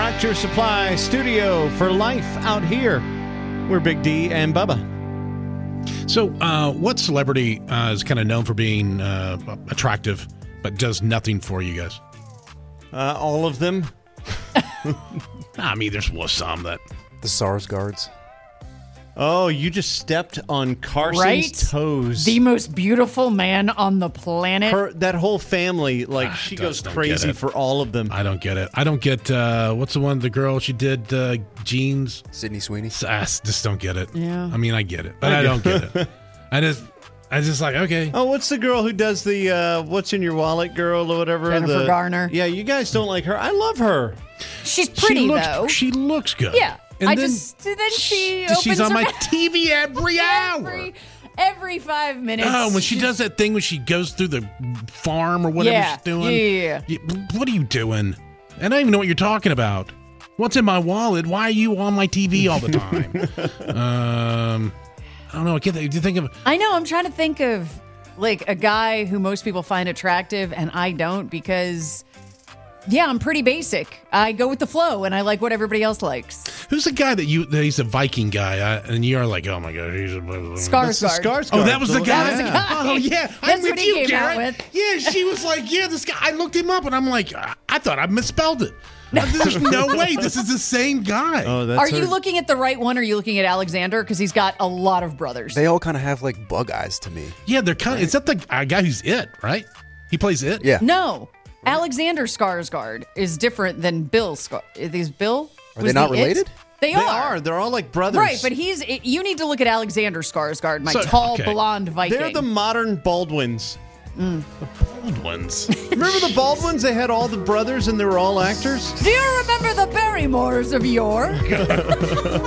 Tractor Supply Studio for life out here. We're Big D and Bubba. So, what celebrity is kind of known for being attractive, but does nothing for you guys? All of them. I mean, there's some that... The Sarsgaards. Oh, you just stepped on Carson's toes. The most beautiful man on the planet. That whole family, like, she goes crazy for all of them. I don't get it. I don't get, what's the girl she did, Jeans? Sydney Sweeney. I just don't get it. Yeah. I mean, I get it, but I don't get it. I just like, okay. Oh, what's the girl who does the What's in Your Wallet girl or whatever? Jennifer Garner. Yeah, you guys don't like her. I love her. She's pretty, though. She looks good. Yeah. And then she opens she's on her my mouth TV every hour. Every 5 minutes. Oh, when she does that thing when she goes through the farm or whatever she's doing. Yeah. What are you doing? I don't even know what you're talking about. What's in my wallet? Why are you on my TV all the time? I don't know. Do you think of... I know. I'm trying to think of like a guy who most people find attractive and I don't because... Yeah, I'm pretty basic. I go with the flow, and I like what everybody else likes. Who's the guy that he's a Viking guy, and you're like, oh my god, he's a Skarsgård. Oh, that was the guy. That was the guy. Oh yeah, That's I'm what with he you, came out Garrett. with. Yeah, she was like, yeah, this guy. I looked him up, and I'm like, I thought I misspelled it. There's no way this is the same guy. Oh, that's Are you looking at the right one, or are you looking at Alexander? Because he's got a lot of brothers. They all kind of have like bug eyes to me. Yeah, they're kind of. Is that the guy who's It? Right? He plays It. Yeah. No. Alexander Skarsgård is different than Bill Skarsgård. Is Bill? Are they not related? They are. They're all like brothers. Right, but you need to look at Alexander Skarsgård, tall, blonde Viking. They're the modern Baldwins. Baldwins. Remember the Baldwins? They had all the brothers and they were all actors? Do you remember the Barrymores of yore?